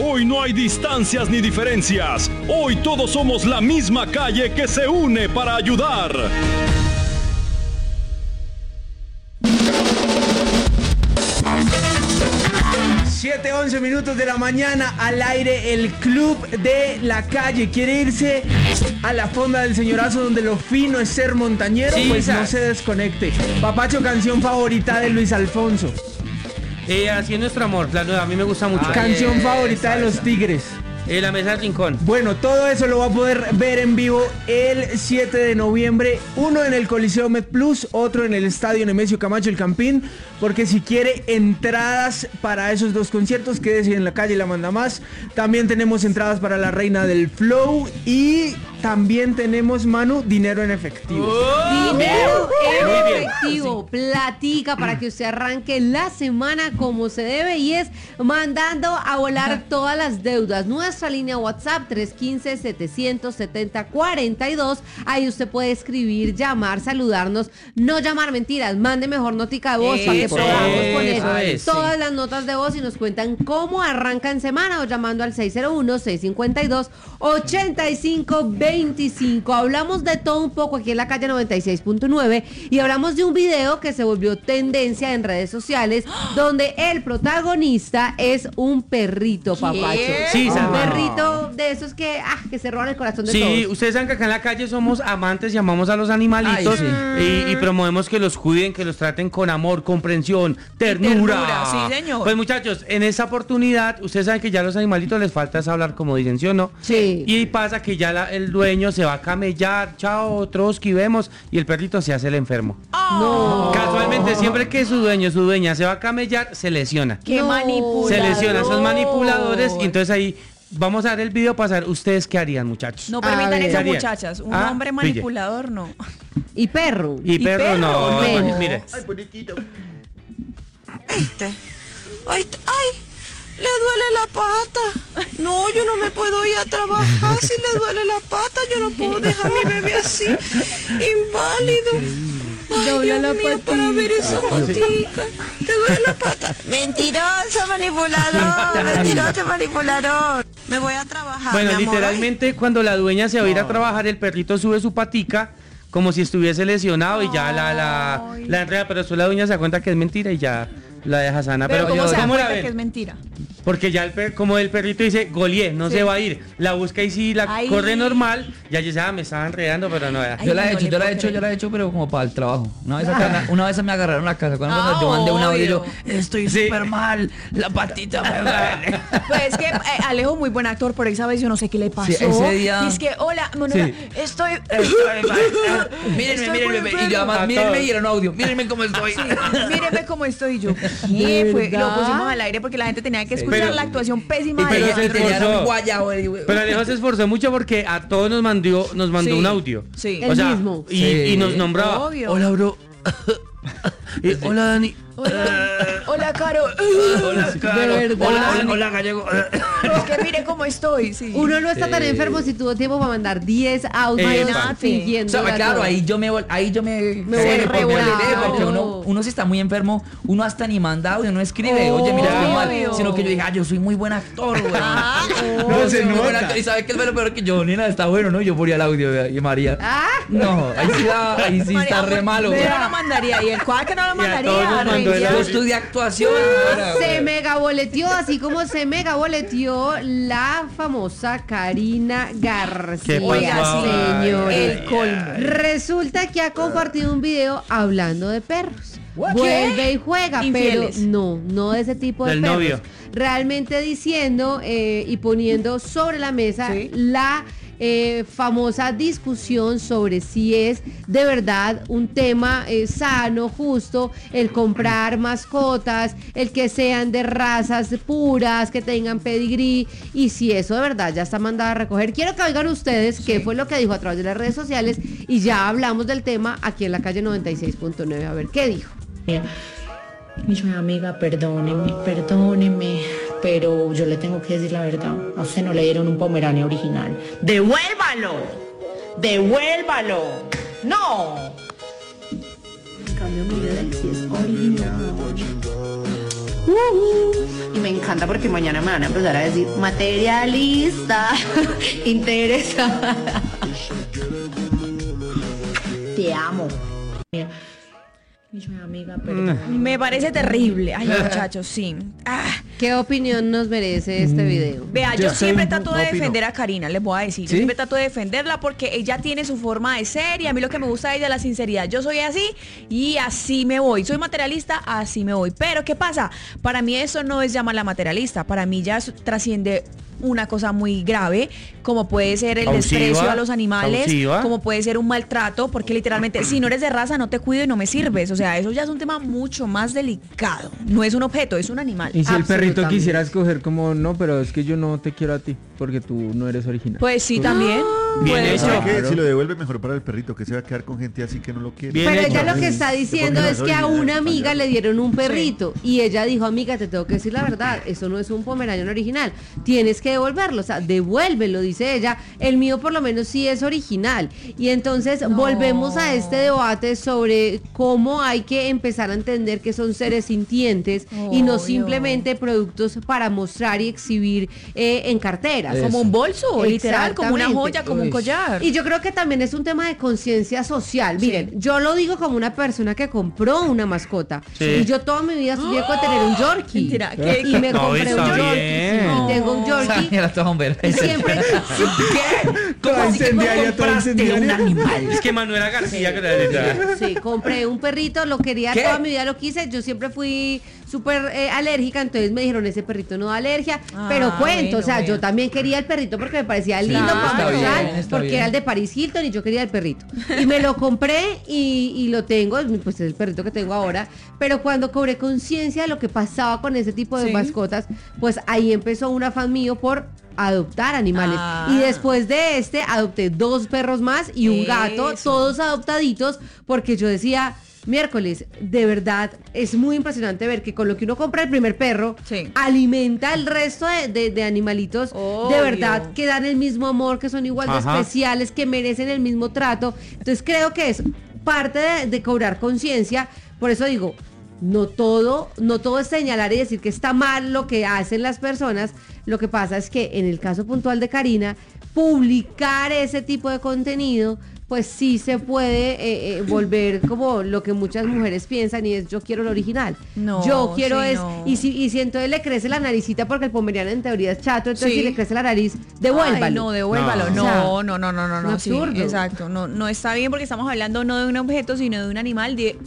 Hoy no hay distancias ni diferencias. Hoy todos somos la misma calle que se une para ayudar. 7:11 minutos de la mañana, al aire el Club de la Calle. ¿Quiere irse a la fonda del señorazo donde lo fino es ser montañero? Sí, pues no se desconecte. Papacho, canción favorita de Luis Alfonso. Así es nuestro amor, la nueva, a mí me gusta mucho. Canción favorita de los Tigres. La mesa del rincón. Bueno, todo eso lo va a poder ver en vivo el 7 de noviembre. Uno en el Coliseo MedPlus, otro en el Estadio Nemesio Camacho El Campín. Porque si quiere entradas para esos dos conciertos, quédese en la calle La Manda Más. También tenemos entradas para la Reina del Flow. Y también tenemos, Manu, dinero en efectivo. Dinero en efectivo, platica para que usted arranque la semana como se debe, y es mandando a volar todas las deudas. Nuestra línea WhatsApp 315-770-42. Ahí usted puede escribir, llamar, saludarnos. No llamar, mentiras, mande mejor notica de voz para que podamos poner todas las notas de voz y nos cuentan cómo arrancan semana, o llamando al 601-652-8525. Hablamos de todo un poco aquí en la calle 96.9 y hablamos de un video que se volvió tendencia en redes sociales, donde el protagonista es un perrito, Papacho. Sí, un perrito de esos que se roban el corazón de todos. Sí, ustedes saben que acá en la calle somos amantes y amamos a los animalitos. y promovemos que los cuiden, que los traten con amor, comprensión, ternura. Sí, señor. Pues muchachos, en esta oportunidad, ustedes saben que ya a los animalitos les falta es hablar, como dicen, ¿sí o no? Sí. Y pasa que ya el dueño se va a camellar, chao, Trotsky, vemos, y el perrito se hace el enfermo. No. Casualmente, siempre que su dueña se va a camellar, se lesiona. ¡Qué manipulador! Se lesiona, son manipuladores, y entonces ahí vamos a ver el video para saber ustedes qué harían, muchachos. No permitan eso, ¿Qué muchachas. Un hombre manipulador, no. Y perro. Y perro no. Mire. Ay, bonito. Ay, le duele la pata. No, yo no me puedo ir a trabajar si le duele la pata. Yo no puedo dejar a mi bebé así, inválido. Ay, Dobla la Dios mío, patita. para ver esa patica. ¿Te duele la pata? Mentiroso manipulador, mentiroso manipulador. Me voy a trabajar, Bueno, mi amor. literalmente cuando la dueña se va a ir a trabajar, el perrito sube su patica como si estuviese lesionado y ya la enreda, pero después la dueña se da cuenta que es mentira y ya la deja sana. Pero ¿cómo se da ¿cómo la cuenta ven? que es mentira? Porque ya como el perrito dice, goleé, no se va a ir. La busca y si la Ay. corre normal, ya dice, me estaba enredando, pero no era. Ay, Yo la no he hecho, le yo la he puedo hecho, creer. yo la he hecho, pero como para el trabajo. Una vez me agarraron la casa cuando yo mandé un audio y yo, estoy súper mal, la patita me duele. Pues es que Alejo, muy buen actor, por esa vez yo no sé qué le pasó. Sí, ese día- Dice que, hola, Manuela, estoy Mírenme, muy mírenme, y yo además, A mírenme todos. y era un audio, mírenme cómo estoy. Míreme cómo estoy. Y yo, ¿qué fue? Lo pusimos al aire porque la gente tenía que escuchar Pero- la actuación pésima pero de se Alejandro. esforzó. Era un guayabo. Pero Alejo se esforzó mucho porque a todos nos mandó Sí. un audio. Sí. El mismo. Y, Sí. y nos nombraba. Obvio. Hola, bro. Hola, Dani. Hola, Caro. Hola, De verdad. hola, gallego. Es que mire cómo estoy. Sí. Uno no está tan enfermo si tuvo tiempo para mandar 10 audios Imagínate. fingiendo. O sea, claro, ahí yo me revolé. porque uno si está muy enfermo, uno hasta ni manda audio, no escribe, oye, mira, estoy mal, Obvio. sino que yo diga, yo soy muy buen actor, güey. No se soy muy buen nota. actor. Y sabe que es lo peor que yo, nena, está bueno, ¿no? Yo ponía el audio y María. No, Ahí sí está re malo, güey. Yo no lo mandaría. Y el cual que no lo todos nos mandaría. mandó el Yo audio. estudié actuación. ahora, se güey. megaboleteó, así como se megaboleteó la famosa Karina García. ¿Qué pasó ahora? Señores. El colmo. Resulta que ha compartido un video hablando de perros. What? Vuelve ¿Qué? y juega, Infieles. pero no de ese tipo de Del perros. novio. Realmente diciendo y poniendo sobre la mesa Sí. la famosa discusión sobre si es de verdad un tema sano, justo, el comprar mascotas, el que sean de razas puras, que tengan pedigrí, y si eso de verdad ya está mandado a recoger. Quiero que oigan ustedes qué fue lo que dijo a través de las redes sociales, y ya hablamos del tema aquí en la calle 96.9. A ver, ¿qué dijo? Mi amiga, perdóneme, pero yo le tengo que decir la verdad. A usted no le dieron un pomerania original. ¡Devuélvalo! ¡Devuélvalo! ¡No! En cambio, mi bebé sí es original. Y me encanta porque mañana me van a empezar a decir materialista, interesada. Te amo. Mi amiga, perdón. Me parece terrible. Ay, muchachos, sí. ¿Qué opinión nos merece este video? Vea, yo siempre trato de opino. defender a Karina, les voy a decir. ¿Sí? Yo siempre trato de defenderla porque ella tiene su forma de ser y a mí lo que me gusta de ella es la sinceridad. Yo soy así y así me voy. Soy materialista, así me voy. Pero, ¿qué pasa? Para mí eso no es llamarla materialista. Para mí ya trasciende una cosa muy grave, como puede ser el desprecio a los animales, como puede ser un maltrato, porque literalmente si no eres de raza no te cuido y no me sirves. O sea, eso ya es un tema mucho más delicado. No es un objeto, es un animal. Y si el perrito quisiera escoger como, no, pero es que yo no te quiero a ti, porque tú no eres original. Pues sí, también. Bien Puede hecho. ser. ¿Sabe qué? Si lo devuelve mejor para el perrito, que se va a quedar con gente así que no lo quiere. Bien Pero hecho. ella lo que está diciendo Porque es no que soy a una original, amiga payaso. le dieron un perrito y ella dijo, amiga, te tengo que decir la verdad, eso no es un pomeranian original, tienes que devolverlo, o sea, devuélvelo, dice ella, el mío por lo menos sí es original. Y entonces volvemos a este debate sobre cómo hay que empezar a entender que son seres sintientes y no Obvio. simplemente productos para mostrar y exhibir en carteras. Como un bolso, literal, como una Exactamente. joya, como un collar. Y yo creo que también es un tema de conciencia social. Miren, yo lo digo como una persona que compró una mascota. Sí. Y yo toda mi vida soñé con tener un Yorkie. Mentira, ¿qué? Y me No, compré un está Yorkie. bien. Sí, y tengo un Esa Yorkie. mierda toda hombre. Y siempre. Toda incendiaria, toda incendiaria. Es que Manuela García, que la Sí, compré un perrito, lo quería ¿Qué? toda mi vida, lo quise. Yo siempre fui súper alérgica, entonces me dijeron, ese perrito no da alergia. Pero cuento, bueno, o sea, bueno. yo también quería el perrito porque me parecía lindo, Claro. para Está mostrar, bien, está porque bien. era el de Paris Hilton y yo quería el perrito. Y me lo compré y lo tengo, pues es el perrito que tengo ahora. Pero cuando cobré conciencia de lo que pasaba con ese tipo de Sí. mascotas, pues ahí empezó un afán mío por adoptar animales. Ah. Y después de adopté 2 perros más y un gato, Eso. todos adoptaditos, porque yo decía, miércoles, de verdad, es muy impresionante ver que con lo que uno compra el primer perro, Sí. alimenta el resto de animalitos, de Obvio. verdad, que dan el mismo amor, que son igual de Ajá. especiales, que merecen el mismo trato. Entonces creo que es parte de cobrar conciencia. Por eso digo, no todo es señalar y decir que está mal lo que hacen las personas. Lo que pasa es que en el caso puntual de Karina, publicar ese tipo de contenido, pues sí se puede volver como lo que muchas mujeres piensan y es yo quiero lo original. No, yo quiero sí, es, no. y si entonces le crece la naricita porque el pomeriano en teoría es chato, entonces Sí. si le crece la nariz, devuélvalo. Ay, no, devuélvalo. No. No, sí, absurdo. exacto. No está bien porque estamos hablando no de un objeto, sino de un animal, de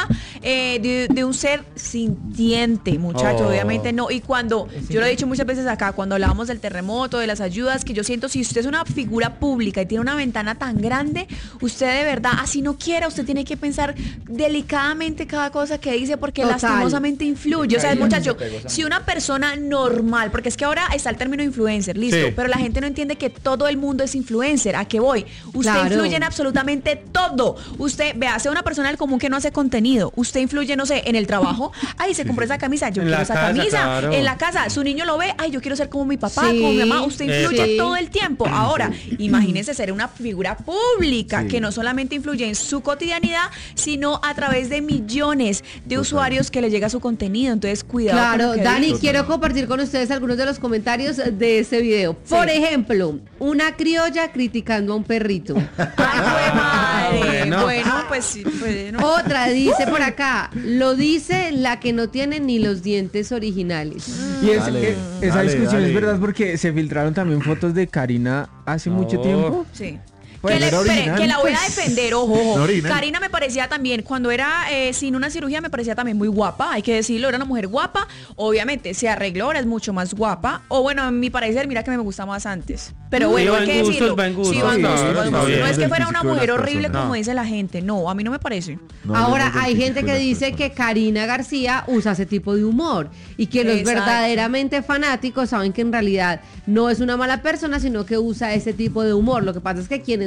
un ser sintiente, muchachos. Oh. Obviamente no. Y cuando, yo lo he dicho muchas veces acá, cuando hablábamos del terremoto, de las ayudas, que yo siento, si usted es una figura pública y tiene una ventana tan grande, usted de verdad, así no quiera, usted tiene que pensar delicadamente cada cosa que dice porque Total. lastimosamente influye. O sea, Ahí muchacho, se pegó esa si una persona normal, porque es que ahora está el término influencer, listo, Sí. pero la gente no entiende que todo el mundo es influencer. ¿A qué voy? Usted Claro. influye en absolutamente todo. Usted, vea, sea una persona del común que no hace contenido. Usted influye, no sé, en el trabajo. Ay, se compró esa camisa, yo En quiero la esa casa, camisa. claro. En la casa, su niño lo ve, ay, yo quiero ser como mi papá, Sí. como mi mamá. Usted influye Sí. todo el tiempo. Ahora, imagínese ser una figura pública Sí. que no solamente influye en su cotidianidad, sino a través de millones de usuarios que le llega su contenido. Entonces, cuidado. con Claro, lo que Dani, dice. quiero compartir con ustedes algunos de los comentarios de ese video. Por ejemplo, una criolla criticando a un perrito. Ay, fue madre. Bueno. Bueno, pues sí, bueno. Otra dice por acá, lo dice la que no tiene ni los dientes originales. Y Dale, esa dale, discusión dale. es verdad porque se filtraron también fotos de Karina hace mucho tiempo. Sí. Pues, que, era espere, original, que la voy a pues. defender, ojo, ojo. No original. Karina me parecía también, cuando era sin una cirugía, me parecía también muy guapa, hay que decirlo, era una mujer guapa, obviamente se arregló, ahora es mucho más guapa, o bueno, en mi parecer, mira que me gusta más antes, pero Sí, bueno, va hay en que gustos, decirlo. va en gustos, Sí, va en claro, gustos, va en está gustos. bien. No es que El fuera una físico de mujer las horrible personas. como No. dice la gente, no, a mí no me parece. No Ahora, hablemos del hay gente físico que de las dice personas. que Karina García usa ese tipo de humor y que los Exacto. verdaderamente fanáticos saben que en realidad no es una mala persona, sino que usa ese tipo de humor. Lo que pasa es que quienes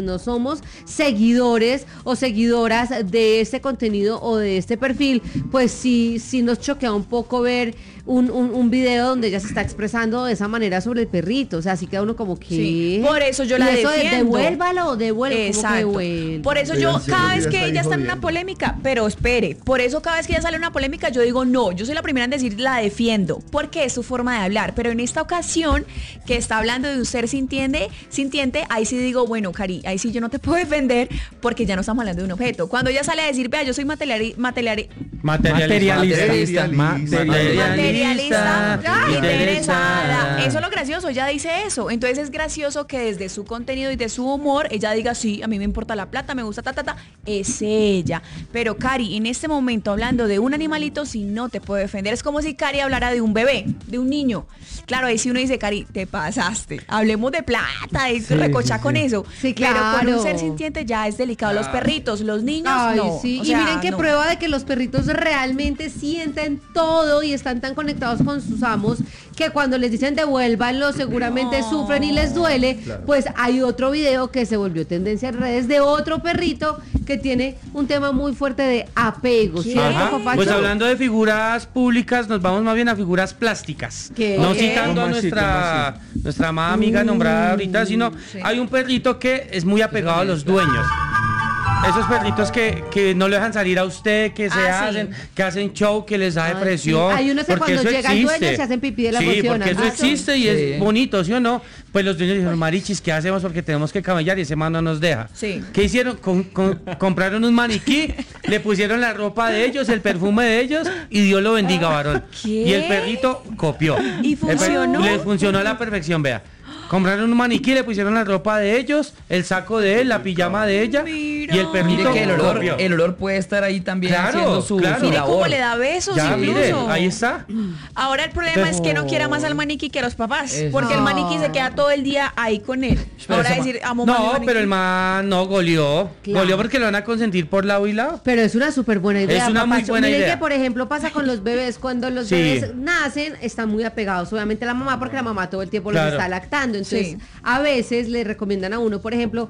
no somos seguidores o seguidoras de este contenido o de este perfil, pues sí nos choquea un poco ver un video donde ella se está expresando de esa manera sobre el perrito. O sea, así queda uno como que... Sí, por eso yo la defiendo. Devuélvalo. Exacto. Por eso yo, cada vez que ella está en una polémica, pero espere, por eso cada vez que ella sale en una polémica, yo digo, no, yo soy la primera en decir, la defiendo, porque es su forma de hablar. Pero en esta ocasión, que está hablando de un ser sintiente, ahí sí digo, bueno, Cari, ahí sí yo no te puedo defender, porque ya no estamos hablando de un objeto. Cuando ella sale a decir, vea, yo soy materialista, interesada. Eso es lo gracioso, ella dice eso. Entonces es gracioso que desde su contenido y de su humor, ella diga, sí, a mí me importa la plata, me gusta es ella. Pero Cari, en este momento, hablando de un animalito, sí no te puedo defender. Es como si Cari hablara de un bebé, de un niño. Claro, ahí sí uno dice, Cari, te pasaste. Hablemos de plata, y recocha con eso. Sí, claro. Pero con un ser sintiente ya es delicado. Los perritos, los niños, no. Sí. O y sea, miren qué no. prueba de que los perritos realmente sienten todo y están tan conectados con sus amos que cuando les dicen devuélvanlo seguramente sufren y les duele. Pues hay otro video que se volvió tendencia en redes de otro perrito que tiene un tema muy fuerte de apego, ¿cierto, papacho? Pues hablando de figuras públicas, nos vamos más bien a figuras plásticas. ¿Qué? No citando a nuestra amada amiga nombrada ahorita, sino hay un perrito que es muy apegado a los dueños. Esos perritos que no le dejan salir a usted, que que hacen show, que les da depresión. Sí. Hay unos que cuando llega el dueño se hacen pipí de la emoción. Sí, porque eso existe y es bonito, ¿sí o no? Pues los dueños dijeron, marichis, ¿qué hacemos? Porque tenemos que camellar y ese man no nos deja. Sí. ¿Qué hicieron? Compraron un maniquí, le pusieron la ropa de ellos, el perfume de ellos y Dios lo bendiga, varón. ¿Qué? Y el perrito copió. ¿Y funcionó? Le funcionó a la perfección, vea. Compraron un maniquí, le pusieron la ropa de ellos, el saco de él, la pijama de ella. Mira. Y el perrito Mire que copió. el olor puede estar ahí también Claro, haciendo su claro. su Mire labor. cómo le da besos Ya, incluso. mire, ahí está. Ahora el problema es que no quiera más al maniquí que a los papás, Eso. porque el maniquí se queda todo el día ahí con él. Pero Ahora ese decir, amo más al No, maniquí. pero el man no goleó. Claro. Goleó porque lo van a consentir por lado y lado. Pero es una súper buena idea. Es una muy papacho. buena Miren idea. que, por ejemplo, pasa con los bebés. Cuando los Sí. bebés nacen, están muy apegados, obviamente, a la mamá, porque la mamá todo el tiempo los Claro. está lactando. Entonces, Sí. a veces le recomiendan a uno, por ejemplo,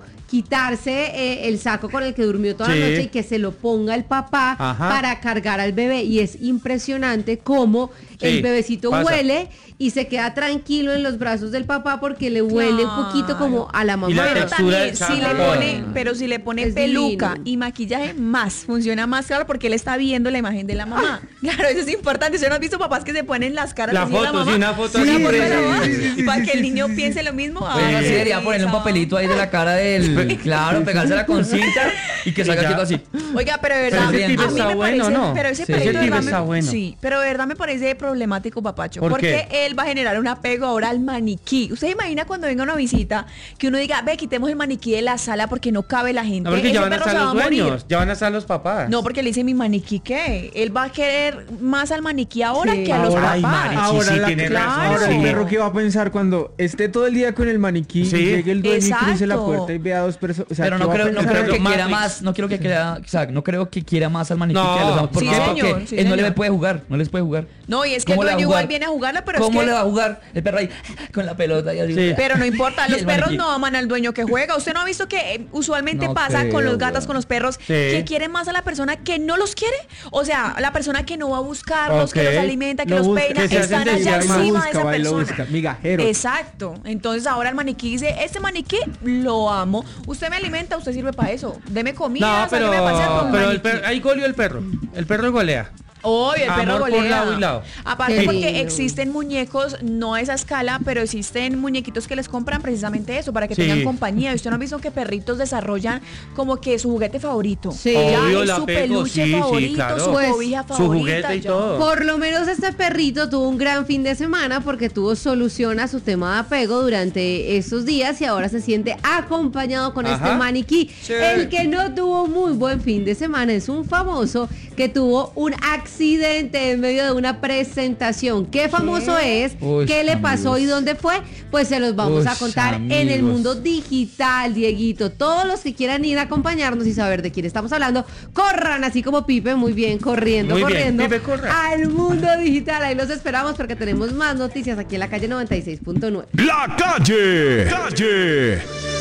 quitarse el saco con el que durmió toda Sí. la noche y que se lo ponga el papá Ajá. para cargar al bebé. Y es impresionante cómo el Sí, bebecito pasa. huele y se queda tranquilo en los brazos del papá porque le huele un poquito como a la mamá. Y la Pero textura también, del si le saco. pone, pero si le pone Es peluca divino. y maquillaje más, funciona más claro porque él está viendo la imagen de la mamá. Claro, eso es importante. ¿Usted no has visto papás que se ponen las caras La así de la foto, mamá? sí, una foto Una así. foto de la Sí, mamá, para que el niño piense lo mismo. Pues Ay, así qué debería ponerle un risa. papelito ahí de la cara del... Claro, pegársela con cinta y que salga ya. quieto así. Oiga, pero de verdad, Pero ese tip a mí está me bueno, parece, ¿no? pero ese Sí. perrito Ese de tip verdad está bueno. Sí, pero de verdad me parece problemático, papacho. ¿Por porque qué? él va a generar un apego ahora al maniquí. ¿Usted imagina cuando venga una visita que uno diga, ve, quitemos el maniquí de la sala porque no cabe la gente? No, porque Ese ya van a perro estar se va los a morir. dueños, ya van a estar los papás. No, porque le dice mi maniquí, ¿qué? Él va a querer más al maniquí ahora Sí. que a los Ahora- Ay, papás. marichi, Ahora, sí, la- tiene razón, ahora sí. el perro que va a pensar cuando esté todo el día con el maniquí Sí. y llegue el dueño y cruce la Exacto. puerta y vea a dos personas. O sea, Pero ¿qué no va a creo que pensar? Matrix. quiera más, no quiero que quiera, o sea, no creo que quiera más al maniquí No. que a los amos. ¿Por Sí, qué? señor, Porque sí, él no le señor. puede jugar, no les puede jugar. No, y es que el ¿Cómo le va a dueño igual jugar? viene a jugarla, pero es ¿Cómo que... le va a jugar? El perro ahí con la pelota y así. Sí. Pero no importa, Y los el perros maniquí. no aman al dueño que juega. ¿Usted no ha visto que usualmente No pasa con los creo, gatos, weón. con los perros, que quieren más a la persona que no los quiere? O sea, la persona que no va a buscarlos, que los Ok. alimenta, que Lo los busca, peina, que se hacen están allá desear más. encima Busca, de esa va y lo persona. busca, migajero. Exacto. Entonces ahora el maniquí dice, este maniquí lo amo. Usted me alimenta, usted sirve para eso. Deme comida, No, pero, sáqueme a pasear con pero maniquí. ahí goleó el perro. El perro golea. Obvio, el perro Amor por golea. lado y lado. Aparte Qué porque lindo. existen muñecos, no a esa escala, pero existen muñequitos que les compran precisamente eso, para que Sí. tengan compañía. Y usted no ha visto que perritos desarrollan como que su juguete favorito. Sí. Ya, Obvio, es el su apego, peluche sí, sí, favorito, claro. su Pues, cobija su favorita. juguete y ya. todo. Por lo menos este perrito tuvo un gran fin de semana porque tuvo solución a su tema de apego durante esos días y ahora se siente acompañado con Ajá. este maniquí. Sí. El que no tuvo muy buen fin de semana es un famoso que tuvo un accidente en medio de una presentación. ¿Qué famoso es? Uy, ¿Qué le pasó amigos. y dónde fue? Pues se los vamos Uy, a contar en el amigos. mundo digital, Dieguito. Todos los que quieran ir a acompañarnos y saber de quién estamos hablando, corran así como Pipe, muy bien, corriendo, Muy bien, corriendo Pipe, corre. al mundo digital. Ahí los esperamos porque tenemos más noticias aquí en la calle 96.9. La calle.